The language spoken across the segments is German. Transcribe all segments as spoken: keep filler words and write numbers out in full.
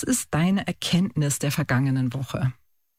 Was ist deine Erkenntnis der vergangenen Woche?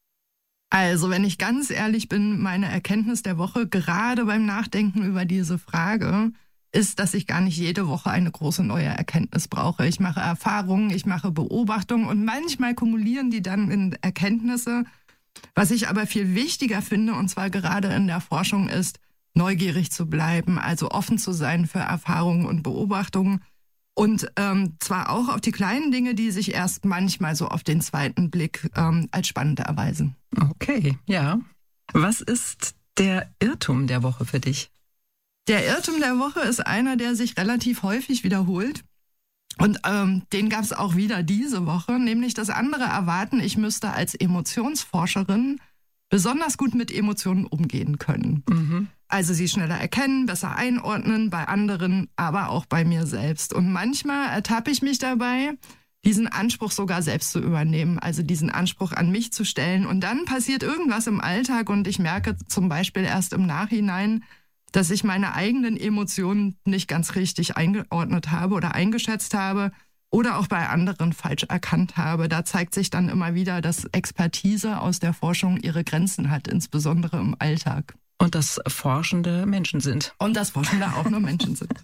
Also, wenn ich ganz ehrlich bin, meine Erkenntnis der Woche, gerade beim Nachdenken über diese Frage, ist, dass ich gar nicht jede Woche eine große neue Erkenntnis brauche. Ich mache Erfahrungen, ich mache Beobachtungen und manchmal kumulieren die dann in Erkenntnisse. Was ich aber viel wichtiger finde, und zwar gerade in der Forschung, ist, neugierig zu bleiben, also offen zu sein für Erfahrungen und Beobachtungen. Und ähm, zwar auch auf die kleinen Dinge, die sich erst manchmal so auf den zweiten Blick ähm, als spannend erweisen. Okay, ja. Was ist der Irrtum der Woche für dich? Der Irrtum der Woche ist einer, der sich relativ häufig wiederholt. Und ähm, den gab es auch wieder diese Woche, nämlich dass andere erwarten, ich müsste als Emotionsforscherin besonders gut mit Emotionen umgehen können. Mhm. Also sie schneller erkennen, besser einordnen, bei anderen, aber auch bei mir selbst. Und manchmal ertappe ich mich dabei, diesen Anspruch sogar selbst zu übernehmen, also diesen Anspruch an mich zu stellen. Und dann passiert irgendwas im Alltag und ich merke zum Beispiel erst im Nachhinein, dass ich meine eigenen Emotionen nicht ganz richtig eingeordnet habe oder eingeschätzt habe oder auch bei anderen falsch erkannt habe. Da zeigt sich dann immer wieder, dass Expertise aus der Forschung ihre Grenzen hat, insbesondere im Alltag. Und dass Forschende Menschen sind. Und dass Forschende auch nur Menschen sind.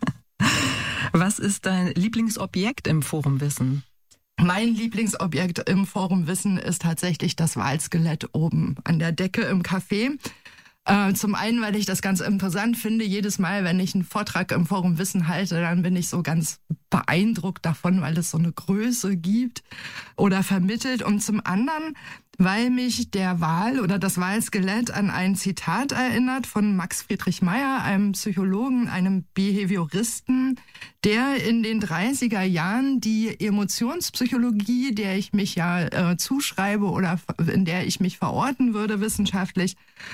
Was ist dein Lieblingsobjekt im Forum Wissen? Mein Lieblingsobjekt im Forum Wissen ist tatsächlich das Walskelett oben an der Decke im Café. Äh, zum einen, weil ich das ganz imposant finde. Jedes Mal, wenn ich einen Vortrag im Forum Wissen halte, dann bin ich so ganz beeindruckt davon, weil es so eine Größe gibt oder vermittelt. Und zum anderen, weil mich der Wal oder das Walskelett an ein Zitat erinnert von Max Friedrich Meyer, einem Psychologen, einem Behavioristen, der in den dreißiger Jahren die Emotionspsychologie, der ich mich ja äh, zuschreibe oder in der ich mich verorten würde wissenschaftlich,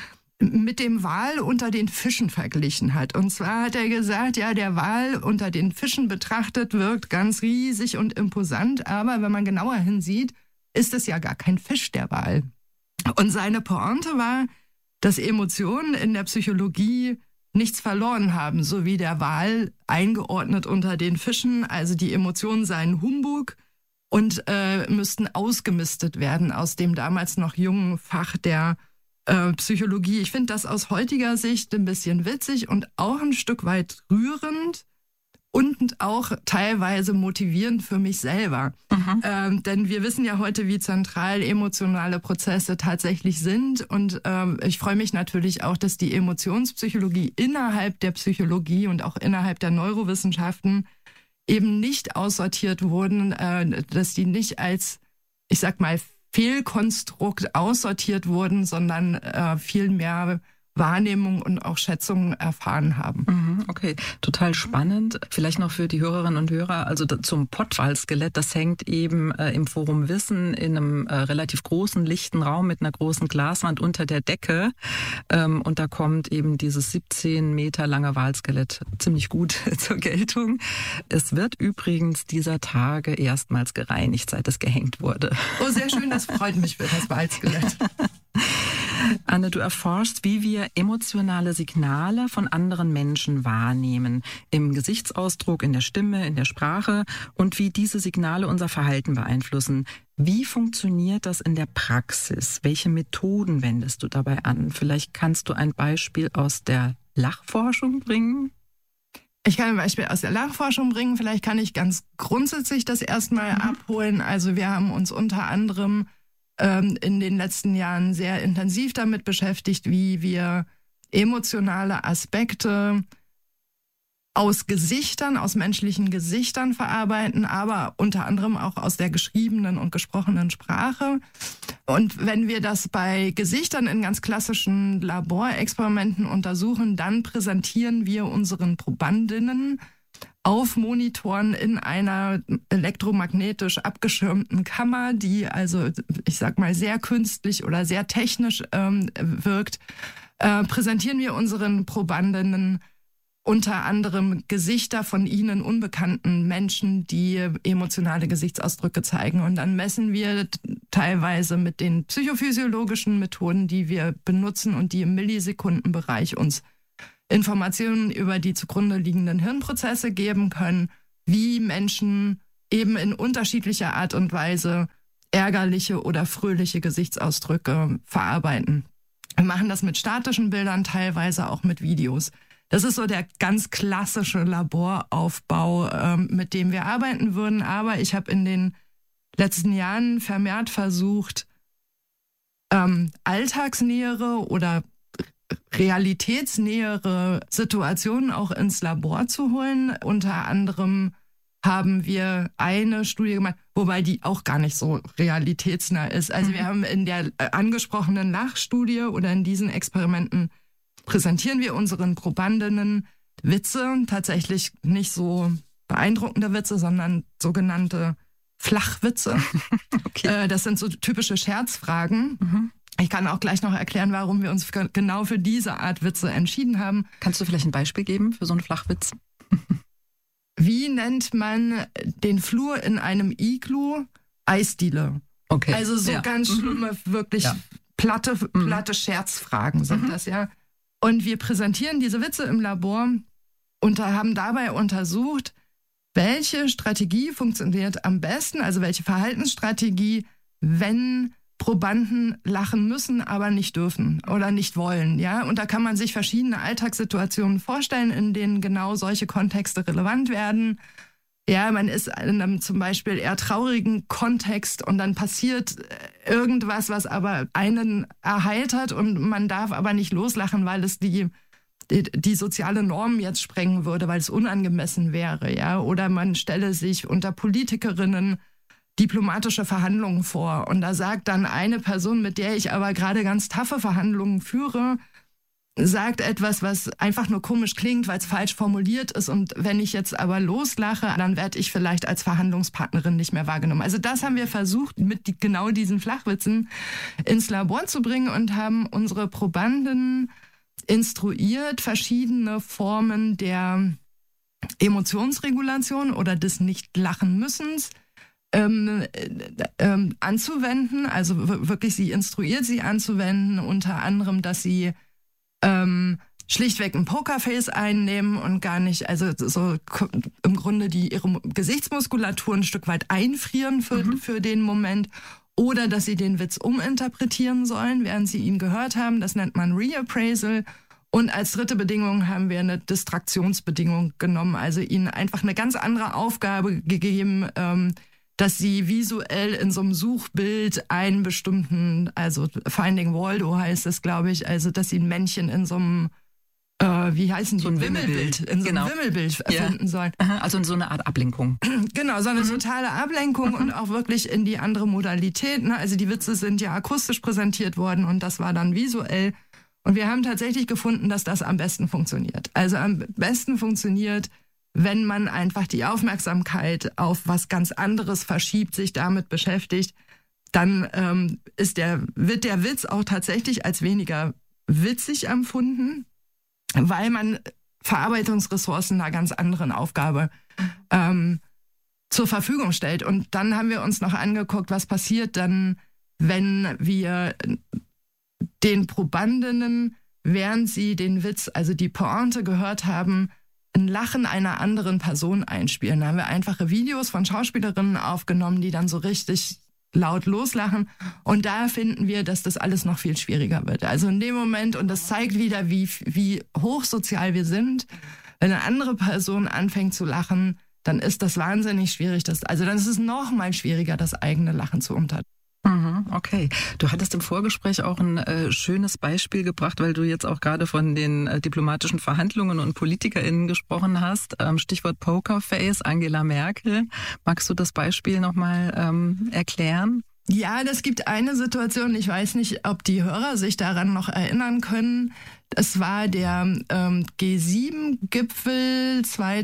mit dem Wal unter den Fischen verglichen hat. Und zwar hat er gesagt, ja, der Wal unter den Fischen betrachtet wirkt ganz riesig und imposant, aber wenn man genauer hinsieht, ist es ja gar kein Fisch, der Wal. Und seine Pointe war, dass Emotionen in der Psychologie nichts verloren haben, so wie der Wal eingeordnet unter den Fischen, also die Emotionen seien Humbug und äh, müssten ausgemistet werden aus dem damals noch jungen Fach der Äh, Psychologie. Ich finde das aus heutiger Sicht ein bisschen witzig und auch ein Stück weit rührend und auch teilweise motivierend für mich selber. Mhm. Ähm, denn wir wissen ja heute, wie zentral emotionale Prozesse tatsächlich sind und ähm, ich freue mich natürlich auch, dass die Emotionspsychologie innerhalb der Psychologie und auch innerhalb der Neurowissenschaften eben nicht aussortiert wurden, äh, dass die nicht als, ich sag mal, Fehlkonstrukt aussortiert wurden, sondern äh, viel mehr Wahrnehmung und auch Schätzung erfahren haben. Okay, total spannend. Vielleicht noch für die Hörerinnen und Hörer, also zum Pottwalskelett, das hängt eben äh, im Forum Wissen in einem äh, relativ großen, lichten Raum mit einer großen Glaswand unter der Decke. Ähm, und da kommt eben dieses siebzehn Meter lange Walskelett ziemlich gut zur Geltung. Es wird übrigens dieser Tage erstmals gereinigt, seit es gehängt wurde. Oh, sehr schön, das freut mich für das Walskelett. Anne, du erforschst, wie wir emotionale Signale von anderen Menschen wahrnehmen. Im Gesichtsausdruck, in der Stimme, in der Sprache und wie diese Signale unser Verhalten beeinflussen. Wie funktioniert das in der Praxis? Welche Methoden wendest du dabei an? Vielleicht kannst du ein Beispiel aus der Lachforschung bringen? Ich kann ein Beispiel aus der Lachforschung bringen. Vielleicht kann ich ganz grundsätzlich das erstmal mhm. abholen. Also wir haben uns unter anderem in den letzten Jahren sehr intensiv damit beschäftigt, wie wir emotionale Aspekte aus Gesichtern, aus menschlichen Gesichtern verarbeiten, aber unter anderem auch aus der geschriebenen und gesprochenen Sprache. Und wenn wir das bei Gesichtern in ganz klassischen Laborexperimenten untersuchen, dann präsentieren wir unseren Probandinnen auf Monitoren in einer elektromagnetisch abgeschirmten Kammer, die also, ich sag mal, sehr künstlich oder sehr technisch ähm, wirkt, äh, präsentieren wir unseren Probandinnen unter anderem Gesichter von ihnen unbekannten Menschen, die emotionale Gesichtsausdrücke zeigen. Und dann messen wir teilweise mit den psychophysiologischen Methoden, die wir benutzen und die im Millisekundenbereich uns Informationen über die zugrunde liegenden Hirnprozesse geben können, wie Menschen eben in unterschiedlicher Art und Weise ärgerliche oder fröhliche Gesichtsausdrücke verarbeiten. Wir machen das mit statischen Bildern, teilweise auch mit Videos. Das ist so der ganz klassische Laboraufbau, ähm, mit dem wir arbeiten würden. Aber ich habe in den letzten Jahren vermehrt versucht, ähm, alltagsnähere oder realitätsnähere Situationen auch ins Labor zu holen. Unter anderem haben wir eine Studie gemacht, wobei die auch gar nicht so realitätsnah ist. Also mhm. wir haben in der angesprochenen Lachstudie oder in diesen Experimenten präsentieren wir unseren Probandinnen Witze, tatsächlich nicht so beeindruckende Witze, sondern sogenannte Flachwitze. Okay. Das sind so typische Scherzfragen. Mhm. Ich kann auch gleich noch erklären, warum wir uns genau für diese Art Witze entschieden haben. Kannst du vielleicht ein Beispiel geben für so einen Flachwitz? Wie nennt man den Flur in einem Iglu? Eisdiele. Okay. Also so ja. ganz schlimme, mhm. wirklich ja. platte, platte mhm. Scherzfragen sind mhm. das, ja. Und wir präsentieren diese Witze im Labor und haben dabei untersucht, welche Strategie funktioniert am besten, also welche Verhaltensstrategie, wenn Probanden lachen müssen, aber nicht dürfen oder nicht wollen, ja. Und da kann man sich verschiedene Alltagssituationen vorstellen, in denen genau solche Kontexte relevant werden. Ja, man ist in einem zum Beispiel eher traurigen Kontext und dann passiert irgendwas, was aber einen erheitert und man darf aber nicht loslachen, weil es die die, die soziale Norm jetzt sprengen würde, weil es unangemessen wäre, ja. Oder man stelle sich unter Politikerinnen diplomatische Verhandlungen vor. Und da sagt dann eine Person, mit der ich aber gerade ganz taffe Verhandlungen führe, sagt etwas, was einfach nur komisch klingt, weil es falsch formuliert ist. Und wenn ich jetzt aber loslache, dann werde ich vielleicht als Verhandlungspartnerin nicht mehr wahrgenommen. Also das haben wir versucht, mit die, genau diesen Flachwitzen ins Labor zu bringen und haben unsere Probanden instruiert, verschiedene Formen der Emotionsregulation oder des Nicht-Lachen-Müssens Ähm, ähm, anzuwenden, also w- wirklich sie instruiert, sie anzuwenden, unter anderem, dass sie ähm, schlichtweg ein Pokerface einnehmen und gar nicht, also so k- im Grunde die ihre Gesichtsmuskulatur ein Stück weit einfrieren für, mhm. für den Moment, oder dass sie den Witz uminterpretieren sollen, während sie ihn gehört haben. Das nennt man Reappraisal. Und als dritte Bedingung haben wir eine Distraktionsbedingung genommen, also ihnen einfach eine ganz andere Aufgabe gegeben, ähm, dass sie visuell in so einem Suchbild einen bestimmten, also Finding Waldo heißt es, glaube ich, also dass sie ein Männchen in so einem, äh, wie heißen die? So ein Wimmelbild. In so einem genau. Wimmelbild ja. finden sollen. Also in so eine Art Ablenkung. Genau, so eine mhm. totale Ablenkung mhm. und auch wirklich in die andere Modalität. Ne? Also die Witze sind ja akustisch präsentiert worden und das war dann visuell. Und wir haben tatsächlich gefunden, dass das am besten funktioniert. Also am besten funktioniert, wenn man einfach die Aufmerksamkeit auf was ganz anderes verschiebt, sich damit beschäftigt, dann ähm, ist der, wird der Witz auch tatsächlich als weniger witzig empfunden, weil man Verarbeitungsressourcen einer ganz anderen Aufgabe ähm, zur Verfügung stellt. Und dann haben wir uns noch angeguckt, was passiert dann, wenn wir den Probandinnen, während sie den Witz, also die Pointe gehört haben, ein Lachen einer anderen Person einspielen. Da haben wir einfache Videos von Schauspielerinnen aufgenommen, die dann so richtig laut loslachen. Und da finden wir, dass das alles noch viel schwieriger wird. Also in dem Moment, und das zeigt wieder, wie, wie hochsozial wir sind, wenn eine andere Person anfängt zu lachen, dann ist das wahnsinnig schwierig. Das, also dann ist es noch mal schwieriger, das eigene Lachen zu unterdrücken. Okay. Du hattest im Vorgespräch auch ein äh, schönes Beispiel gebracht, weil du jetzt auch gerade von den äh, diplomatischen Verhandlungen und PolitikerInnen gesprochen hast. Ähm, Stichwort Pokerface, Angela Merkel. Magst du das Beispiel nochmal ähm, erklären? Ja, das gibt eine Situation, ich weiß nicht, ob die Hörer sich daran noch erinnern können. Es war der ähm, G sieben Gipfel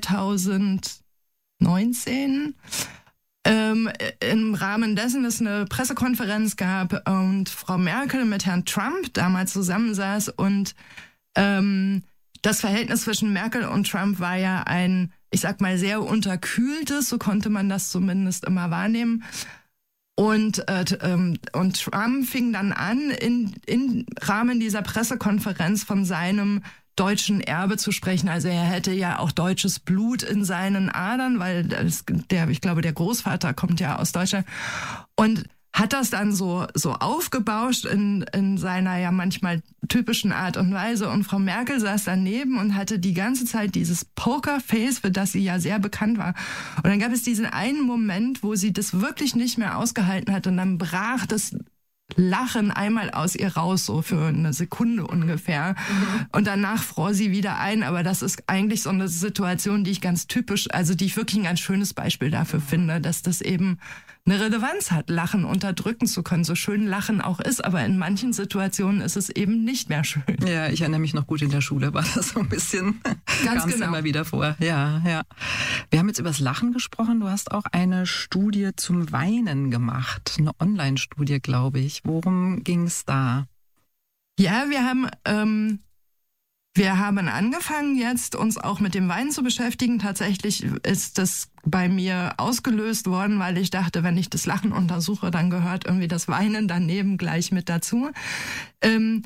zweitausendneunzehn. Ähm, im Rahmen dessen es eine Pressekonferenz gab und Frau Merkel mit Herrn Trump damals zusammensaß und ähm, das Verhältnis zwischen Merkel und Trump war ja ein, ich sag mal, sehr unterkühltes, so konnte man das zumindest immer wahrnehmen. Und, äh, ähm, und Trump fing dann an, in, in Rahmen dieser Pressekonferenz von seinem deutschen Erbe zu sprechen. Also er hätte ja auch deutsches Blut in seinen Adern, weil das, der, ich glaube, der Großvater kommt ja aus Deutschland. Und hat das dann so so aufgebauscht in in seiner ja manchmal typischen Art und Weise. Und Frau Merkel saß daneben und hatte die ganze Zeit dieses Pokerface, für das sie ja sehr bekannt war. Und dann gab es diesen einen Moment, wo sie das wirklich nicht mehr ausgehalten hat und dann brach das Lachen einmal aus ihr raus, so für eine Sekunde ungefähr. Mhm. Und danach fror sie wieder ein. Aber das ist eigentlich so eine Situation, die ich ganz typisch, also die ich wirklich ein ganz schönes Beispiel dafür finde, dass das eben eine Relevanz hat, Lachen unterdrücken zu können. So schön Lachen auch ist, aber in manchen Situationen ist es eben nicht mehr schön. Ja, ich erinnere mich noch gut, in der Schule war das so ein bisschen, ganz kam es genau. immer wieder vor. Ja, ja. Wir haben jetzt über das Lachen gesprochen. Du hast auch eine Studie zum Weinen gemacht, eine Online-Studie, glaube ich. Worum ging es da? Ja, wir haben ähm, wir haben angefangen jetzt uns auch mit dem Weinen zu beschäftigen. Tatsächlich ist das bei mir ausgelöst worden, weil ich dachte, wenn ich das Lachen untersuche, dann gehört irgendwie das Weinen daneben gleich mit dazu. Ähm,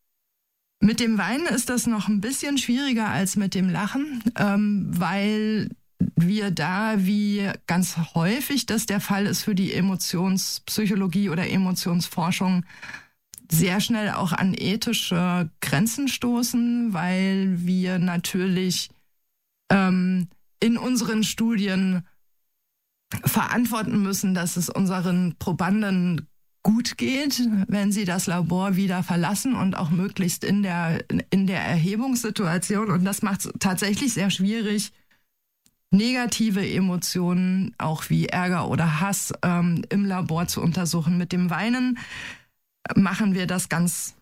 mit dem Weinen ist das noch ein bisschen schwieriger als mit dem Lachen, ähm, weil wir da, wie ganz häufig das der Fall ist für die Emotionspsychologie oder Emotionsforschung, sehr schnell auch an ethische Grenzen stoßen, weil wir natürlich ähm, in unseren Studien verantworten müssen, dass es unseren Probanden gut geht, wenn sie das Labor wieder verlassen und auch möglichst in der, in der Erhebungssituation. Und das macht es tatsächlich sehr schwierig, negative Emotionen, auch wie Ärger oder Hass, ähm, im Labor zu untersuchen. Mit dem Weinen machen wir das ganz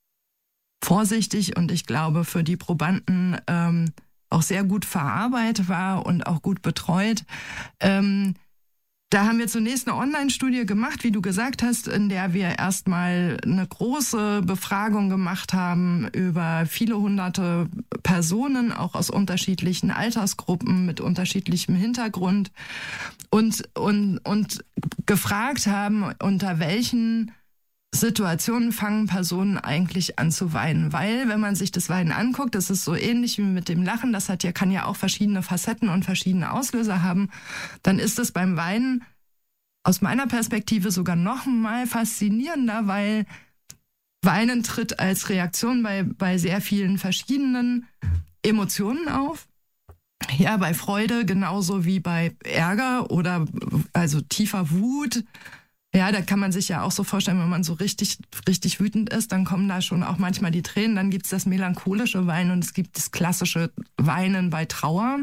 vorsichtig und ich glaube für die Probanden ähm, auch sehr gut verarbeitet war und auch gut betreut. Ähm, da haben wir zunächst eine Online-Studie gemacht, wie du gesagt hast, in der wir erstmal eine große Befragung gemacht haben über viele hunderte Personen, auch aus unterschiedlichen Altersgruppen mit unterschiedlichem Hintergrund und, und, und gefragt haben, unter welchen Situationen fangen Personen eigentlich an zu weinen, weil wenn man sich das Weinen anguckt, das ist so ähnlich wie mit dem Lachen, das hat ja, kann ja auch verschiedene Facetten und verschiedene Auslöser haben, dann ist es beim Weinen aus meiner Perspektive sogar noch mal faszinierender, weil Weinen tritt als Reaktion bei, bei sehr vielen verschiedenen Emotionen auf. Ja, bei Freude genauso wie bei Ärger oder also tiefer Wut. Ja, da kann man sich ja auch so vorstellen, wenn man so richtig richtig wütend ist, dann kommen da schon auch manchmal die Tränen. Dann gibt's das melancholische Weinen und es gibt das klassische Weinen bei Trauer.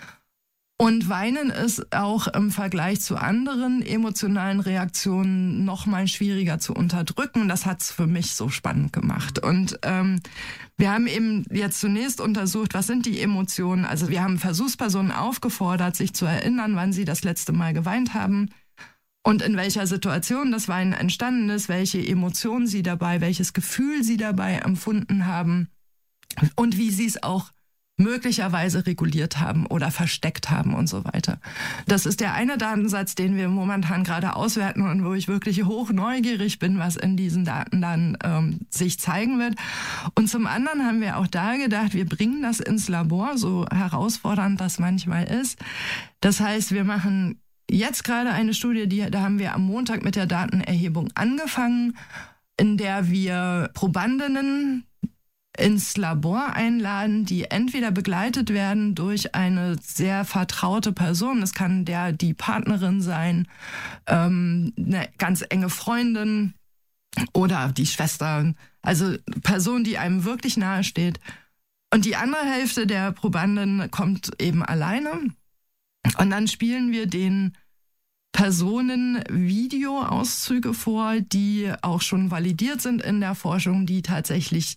Und Weinen ist auch im Vergleich zu anderen emotionalen Reaktionen noch mal schwieriger zu unterdrücken. Das hat's für mich so spannend gemacht. Und ähm, wir haben eben jetzt zunächst untersucht, was sind die Emotionen. Also wir haben Versuchspersonen aufgefordert, sich zu erinnern, wann sie das letzte Mal geweint haben. Und in welcher Situation das Weinen entstanden ist, welche Emotionen sie dabei, welches Gefühl sie dabei empfunden haben und wie sie es auch möglicherweise reguliert haben oder versteckt haben und so weiter. Das ist der eine Datensatz, den wir momentan gerade auswerten und wo ich wirklich hoch neugierig bin, was in diesen Daten dann ähm, sich zeigen wird. Und zum anderen haben wir auch da gedacht, wir bringen das ins Labor, so herausfordernd das manchmal ist. Das heißt, wir machen jetzt gerade eine Studie, die, da haben wir am Montag mit der Datenerhebung angefangen, in der wir Probandinnen ins Labor einladen, die entweder begleitet werden durch eine sehr vertraute Person, es kann der die Partnerin sein, ähm, eine ganz enge Freundin oder die Schwester, also Person, die einem wirklich nahe steht. Und die andere Hälfte der Probanden kommt eben alleine. Und dann spielen wir den Personen Videoauszüge vor, die auch schon validiert sind in der Forschung, die tatsächlich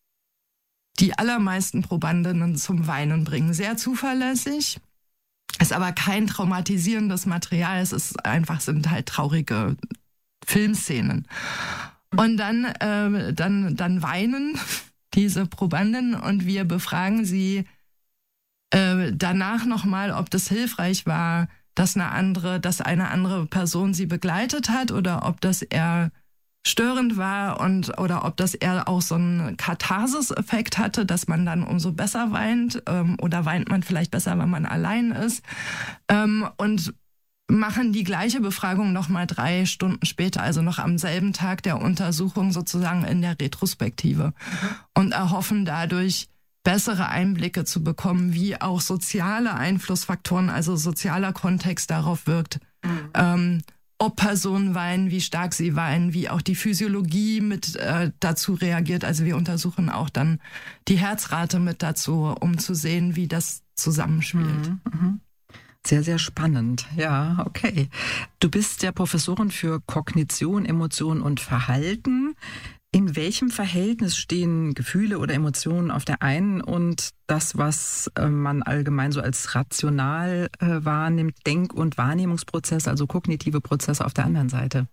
die allermeisten Probandinnen zum Weinen bringen. Sehr zuverlässig, ist aber kein traumatisierendes Material, es ist einfach, sind halt traurige Filmszenen. Und dann, äh, dann, dann weinen diese Probandinnen und wir befragen sie äh, danach nochmal, ob das hilfreich war, dass eine andere, dass eine andere Person sie begleitet hat oder ob das eher störend war und oder ob das eher auch so einen Katharsis-Effekt hatte, dass man dann umso besser weint ähm, oder weint man vielleicht besser, wenn man allein ist ähm, und machen die gleiche Befragung nochmal drei Stunden später, also noch am selben Tag der Untersuchung sozusagen in der Retrospektive mhm. und erhoffen dadurch bessere Einblicke zu bekommen, wie auch soziale Einflussfaktoren, also sozialer Kontext darauf wirkt, mhm. ähm, ob Personen weinen, wie stark sie weinen, wie auch die Physiologie mit äh, dazu reagiert. Also wir untersuchen auch dann die Herzrate mit dazu, um zu sehen, wie das zusammenspielt. Mhm. Mhm. Sehr, sehr spannend. Ja, okay. Du bist ja Professorin für Kognition, Emotion und Verhalten. In welchem Verhältnis stehen Gefühle oder Emotionen auf der einen und das, was äh, man allgemein so als rational äh, wahrnimmt, Denk- und Wahrnehmungsprozesse, also kognitive Prozesse auf der anderen Seite?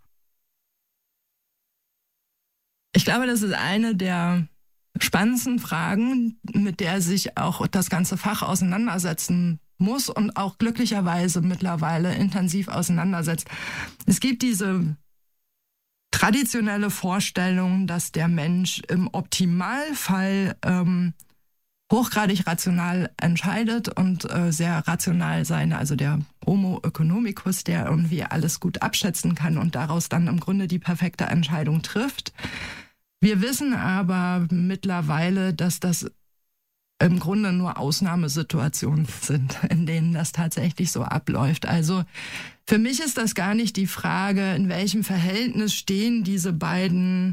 Ich glaube, das ist eine der spannendsten Fragen, mit der sich auch das ganze Fach auseinandersetzen muss und auch glücklicherweise mittlerweile intensiv auseinandersetzt. Es gibt diese traditionelle Vorstellung, dass der Mensch im Optimalfall ähm, hochgradig rational entscheidet und äh, sehr rational sein, also der Homo economicus, der irgendwie alles gut abschätzen kann und daraus dann im Grunde die perfekte Entscheidung trifft. Wir wissen aber mittlerweile, dass das im Grunde nur Ausnahmesituationen sind, in denen das tatsächlich so abläuft. Also für mich ist das gar nicht die Frage, in welchem Verhältnis stehen diese beiden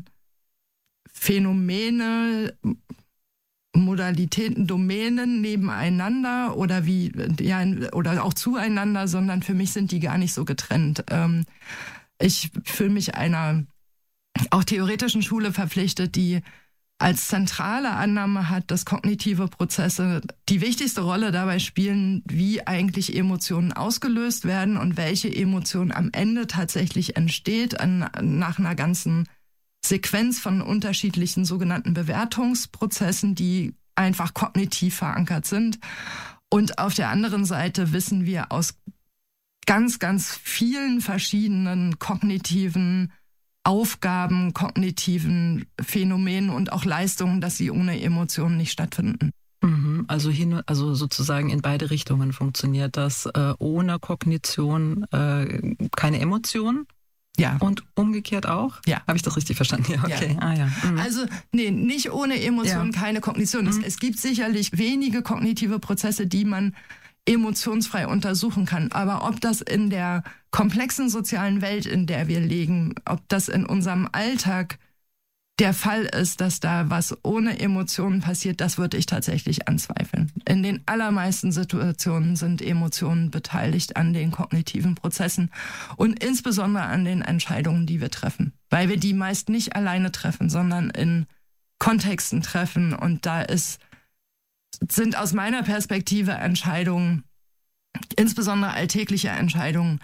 Phänomene, Modalitäten, Domänen nebeneinander oder wie ja oder auch zueinander, sondern für mich sind die gar nicht so getrennt. Ähm, ich fühle mich einer auch theoretischen Schule verpflichtet, die als zentrale Annahme hat, dass kognitive Prozesse die wichtigste Rolle dabei spielen, wie eigentlich Emotionen ausgelöst werden und welche Emotion am Ende tatsächlich entsteht an, nach einer ganzen Sequenz von unterschiedlichen sogenannten Bewertungsprozessen, die einfach kognitiv verankert sind. Und auf der anderen Seite wissen wir aus ganz, ganz vielen verschiedenen kognitiven Aufgaben, kognitiven Phänomenen und auch Leistungen, dass sie ohne Emotionen nicht stattfinden. Also hin, also sozusagen in beide Richtungen funktioniert das. Äh, ohne Kognition äh, keine Emotion. Ja. Und umgekehrt auch? Ja. Habe ich das richtig verstanden? Ja, okay. Ja. Ah, ja. Mhm. Also, nee, nicht ohne Emotionen, ja. keine Kognition. Mhm. Es, es gibt sicherlich wenige kognitive Prozesse, die man emotionsfrei untersuchen kann. Aber ob das in der komplexen sozialen Welt, in der wir leben, ob das in unserem Alltag der Fall ist, dass da was ohne Emotionen passiert, das würde ich tatsächlich anzweifeln. In den allermeisten Situationen sind Emotionen beteiligt an den kognitiven Prozessen und insbesondere an den Entscheidungen, die wir treffen. Weil wir die meist nicht alleine treffen, sondern in Kontexten treffen. Und da ist sind aus meiner Perspektive Entscheidungen, insbesondere alltägliche Entscheidungen,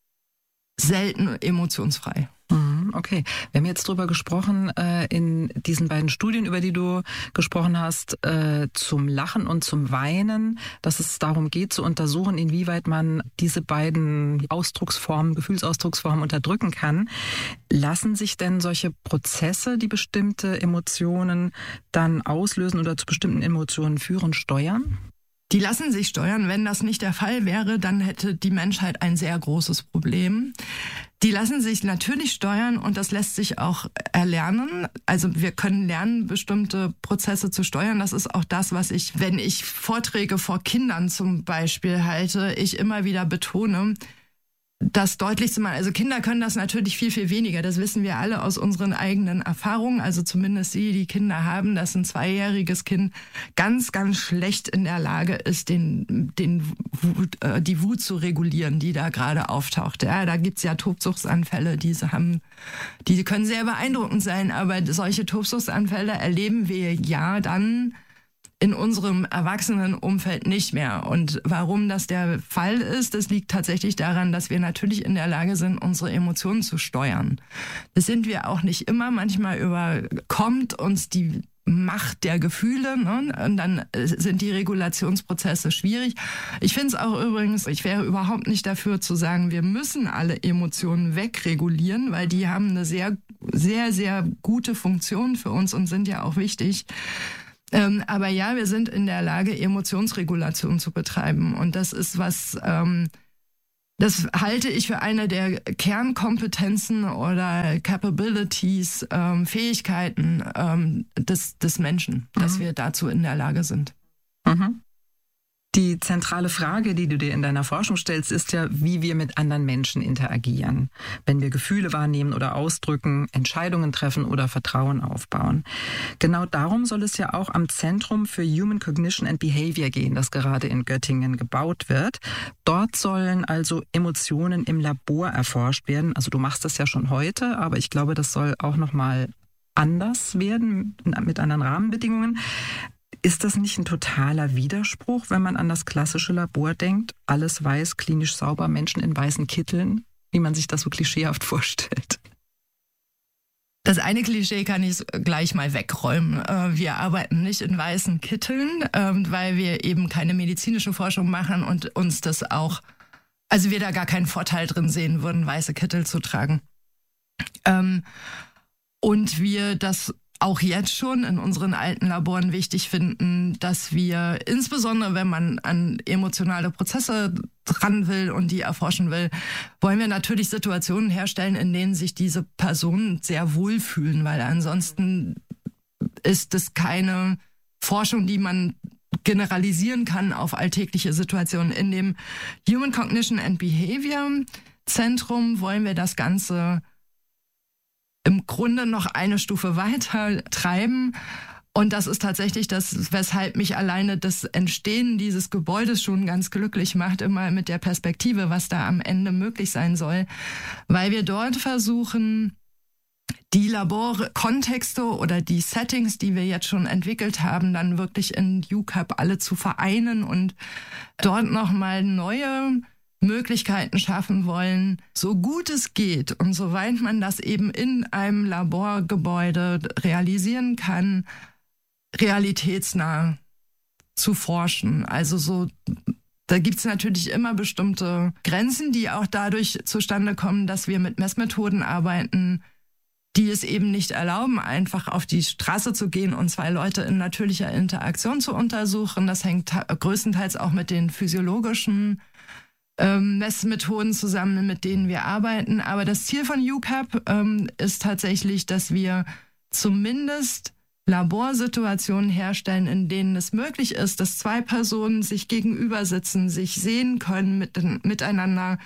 selten emotionsfrei. Okay, wir haben jetzt drüber gesprochen, äh, in diesen beiden Studien, über die du gesprochen hast, äh, zum Lachen und zum Weinen, dass es darum geht zu untersuchen, inwieweit man diese beiden Ausdrucksformen, Gefühlsausdrucksformen unterdrücken kann. Lassen sich denn solche Prozesse, die bestimmte Emotionen dann auslösen oder zu bestimmten Emotionen führen, steuern? Die lassen sich steuern. Wenn das nicht der Fall wäre, dann hätte die Menschheit ein sehr großes Problem. Die lassen sich natürlich steuern und das lässt sich auch erlernen. Also wir können lernen, bestimmte Prozesse zu steuern. Das ist auch das, was ich, wenn ich Vorträge vor Kindern zum Beispiel halte, ich immer wieder betone, das deutlich zu machen. Also Kinder können das natürlich viel, viel weniger. Das wissen wir alle aus unseren eigenen Erfahrungen. Also zumindest die, die Kinder haben, dass ein zweijähriges Kind ganz, ganz schlecht in der Lage ist, den, den Wut, äh, die Wut zu regulieren, die da gerade auftaucht. Ja, da gibt's ja Tobsuchtsanfälle, diese haben, die können sehr beeindruckend sein, aber solche Tobsuchtsanfälle erleben wir ja dann in unserem Erwachsenenumfeld nicht mehr. Und warum das der Fall ist, das liegt tatsächlich daran, dass wir natürlich in der Lage sind, unsere Emotionen zu steuern. Das sind wir auch nicht immer. Manchmal überkommt uns die Macht der Gefühle, ne? Und dann sind die Regulationsprozesse schwierig. Ich finde es auch übrigens, ich wäre überhaupt nicht dafür zu sagen, wir müssen alle Emotionen wegregulieren, weil die haben eine sehr, sehr, sehr gute Funktion für uns und sind ja auch wichtig. Ähm, aber ja, wir sind in der Lage, Emotionsregulation zu betreiben. Und das ist was, ähm, das halte ich für eine der Kernkompetenzen oder Capabilities, ähm, Fähigkeiten ähm, des, des Menschen, mhm. dass wir dazu in der Lage sind. Mhm. Die zentrale Frage, die du dir in deiner Forschung stellst, ist ja, wie wir mit anderen Menschen interagieren, wenn wir Gefühle wahrnehmen oder ausdrücken, Entscheidungen treffen oder Vertrauen aufbauen. Genau darum soll es ja auch am Zentrum für Human Cognition and Behavior gehen, das gerade in Göttingen gebaut wird. Dort sollen also Emotionen im Labor erforscht werden. Also du machst das ja schon heute, aber ich glaube, das soll auch noch mal anders werden mit anderen Rahmenbedingungen. Ist das nicht ein totaler Widerspruch, wenn man an das klassische Labor denkt? Alles weiß, klinisch sauber, Menschen in weißen Kitteln, wie man sich das so klischeehaft vorstellt. Das eine Klischee kann ich gleich mal wegräumen. Wir arbeiten nicht in weißen Kitteln, weil wir eben keine medizinische Forschung machen und uns das auch, also wir da gar keinen Vorteil drin sehen würden, weiße Kittel zu tragen. Und wir das auch jetzt schon in unseren alten Laboren wichtig finden, dass wir, insbesondere wenn man an emotionale Prozesse dran will und die erforschen will, wollen wir natürlich Situationen herstellen, in denen sich diese Personen sehr wohlfühlen, weil ansonsten ist es keine Forschung, die man generalisieren kann auf alltägliche Situationen. In dem Human Cognition and Behavior Zentrum wollen wir das Ganze im Grunde noch eine Stufe weiter treiben. Und das ist tatsächlich das, weshalb mich alleine das Entstehen dieses Gebäudes schon ganz glücklich macht, immer mit der Perspektive, was da am Ende möglich sein soll. Weil wir dort versuchen, die Laborkontexte oder die Settings, die wir jetzt schon entwickelt haben, dann wirklich in U C A P alle zu vereinen und dort nochmal neue Möglichkeiten schaffen wollen, so gut es geht und soweit man das eben in einem Laborgebäude realisieren kann, realitätsnah zu forschen. Also so, da gibt's natürlich immer bestimmte Grenzen, die auch dadurch zustande kommen, dass wir mit Messmethoden arbeiten, die es eben nicht erlauben, einfach auf die Straße zu gehen und zwei Leute in natürlicher Interaktion zu untersuchen. Das hängt größtenteils auch mit den physiologischen Messmethoden zusammen, mit denen wir arbeiten. Aber das Ziel von U C A P ähm, ist tatsächlich, dass wir zumindest Laborsituationen herstellen, in denen es möglich ist, dass zwei Personen sich gegenüber sitzen, sich sehen können, mit, miteinander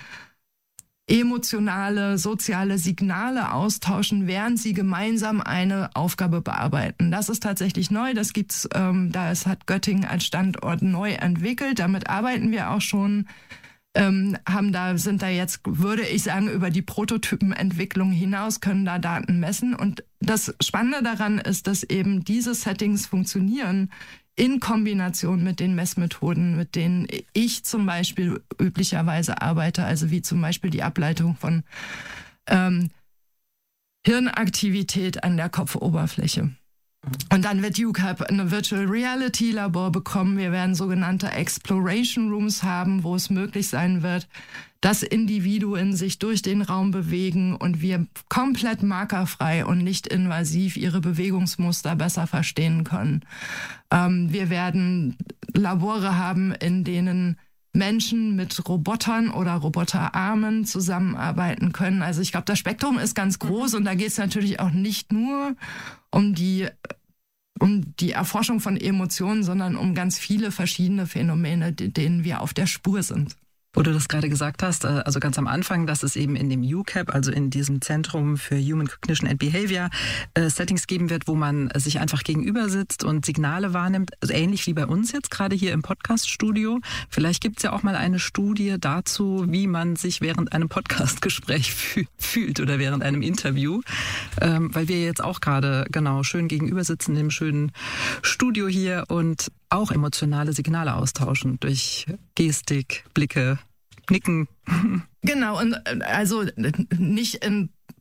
emotionale, soziale Signale austauschen, während sie gemeinsam eine Aufgabe bearbeiten. Das ist tatsächlich neu. Das gibt's, ähm, da es hat Göttingen als Standort neu entwickelt. Damit arbeiten wir auch schon. Ähm, haben da, sind da jetzt, würde ich sagen, über die Prototypenentwicklung hinaus, können da Daten messen. Und das Spannende daran ist, dass eben diese Settings funktionieren in Kombination mit den Messmethoden, mit denen ich zum Beispiel üblicherweise arbeite, also wie zum Beispiel die Ableitung von ähm, Hirnaktivität an der Kopfoberfläche. Und dann wird U C A P eine Virtual Reality Labor bekommen. Wir werden sogenannte Exploration Rooms haben, wo es möglich sein wird, dass Individuen sich durch den Raum bewegen und wir komplett markerfrei und nicht invasiv ihre Bewegungsmuster besser verstehen können. Ähm, wir werden Labore haben, in denen Menschen mit Robotern oder Roboterarmen zusammenarbeiten können. Also ich glaube, das Spektrum ist ganz groß und da geht es natürlich auch nicht nur um die um die Erforschung von Emotionen, sondern um ganz viele verschiedene Phänomene, denen wir auf der Spur sind. Wo du das gerade gesagt hast, also ganz am Anfang, dass es eben in dem U C A P, also in diesem Zentrum für Human Cognition and Behavior, äh, Settings geben wird, wo man sich einfach gegenüber sitzt und Signale wahrnimmt, also ähnlich wie bei uns jetzt gerade hier im Podcast-Studio. Vielleicht gibt es ja auch mal eine Studie dazu, wie man sich während einem Podcast-Gespräch fü- fühlt oder während einem Interview, ähm, weil wir jetzt auch gerade genau schön gegenüber sitzen im schönen Studio hier und auch emotionale Signale austauschen durch Gestik, Blicke, Nicken. Genau, und also nicht in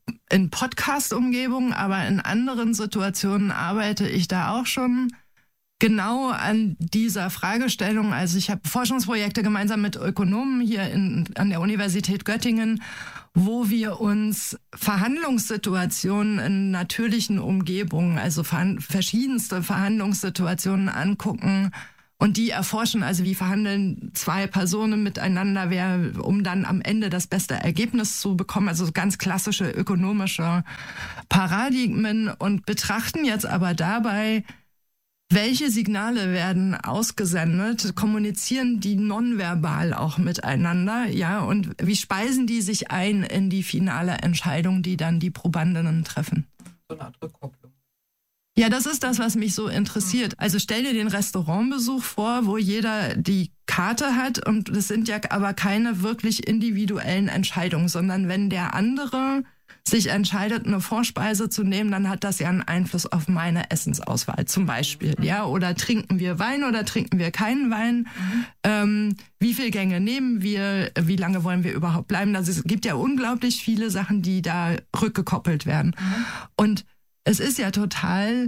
in Podcast-Umgebung, aber in anderen Situationen arbeite ich da auch schon genau an dieser Fragestellung. Also ich habe Forschungsprojekte gemeinsam mit Ökonomen hier in, an der Universität Göttingen, wo wir uns Verhandlungssituationen in natürlichen Umgebungen, also verschiedenste Verhandlungssituationen angucken und die erforschen, also wie verhandeln zwei Personen miteinander, wer, um dann am Ende das beste Ergebnis zu bekommen, also ganz klassische ökonomische Paradigmen, und betrachten jetzt aber dabei, welche Signale werden ausgesendet, kommunizieren die nonverbal auch miteinander, ja, und wie speisen die sich ein in die finale Entscheidung, die dann die Probandinnen treffen? So eine Art Rückkopplung. Ja, das ist das, was mich so interessiert. Also stell dir den Restaurantbesuch vor, wo jeder die Karte hat, und es sind ja aber keine wirklich individuellen Entscheidungen, sondern wenn der andere sich entscheidet, eine Vorspeise zu nehmen, dann hat das ja einen Einfluss auf meine Essensauswahl zum Beispiel. Ja, oder trinken wir Wein oder trinken wir keinen Wein? Mhm. Ähm, wie viele Gänge nehmen wir? Wie lange wollen wir überhaupt bleiben? Also es gibt ja unglaublich viele Sachen, die da rückgekoppelt werden. Mhm. Und es ist ja total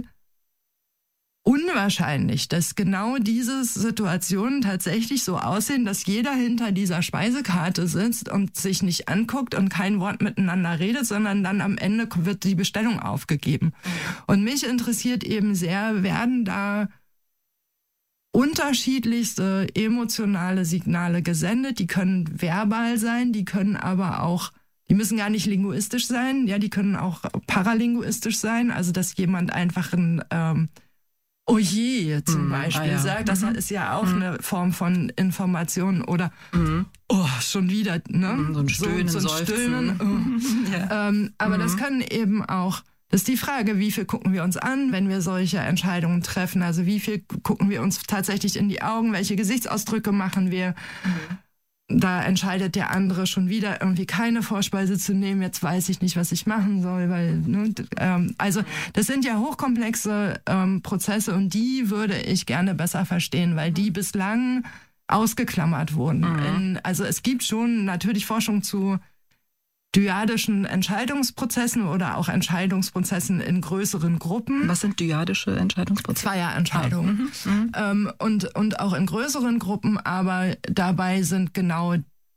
unwahrscheinlich, dass genau diese Situationen tatsächlich so aussehen, dass jeder hinter dieser Speisekarte sitzt und sich nicht anguckt und kein Wort miteinander redet, sondern dann am Ende wird die Bestellung aufgegeben. Und mich interessiert eben sehr, werden da unterschiedlichste emotionale Signale gesendet, die können verbal sein, die können aber auch, die müssen gar nicht linguistisch sein, ja, die können auch paralinguistisch sein, also dass jemand einfach ein ähm, Oh je, zum mm, Beispiel ah, ja. sagt, das mhm. ist ja auch mhm. eine Form von Information, oder mhm. oh, schon wieder, ne? Mhm, so ein Stöhnen, so, so ein Stöhnen. Oh. ja. ähm, aber mhm. das können eben auch, das ist die Frage, wie viel gucken wir uns an, wenn wir solche Entscheidungen treffen, also wie viel gucken wir uns tatsächlich in die Augen, welche Gesichtsausdrücke machen wir. Mhm. Da entscheidet der andere schon wieder, irgendwie keine Vorspeise zu nehmen. Jetzt weiß ich nicht, was ich machen soll, weil ne, ähm, also das sind ja hochkomplexe ähm, Prozesse, und die würde ich gerne besser verstehen, weil die bislang ausgeklammert wurden. Mhm. In, also es gibt schon natürlich Forschung zu dyadischen Entscheidungsprozessen oder auch Entscheidungsprozessen in größeren Gruppen. Was sind dyadische Entscheidungsprozesse? Zweierentscheidungen. Ah, mhm. ähm, und, und auch in größeren Gruppen, aber dabei sind genau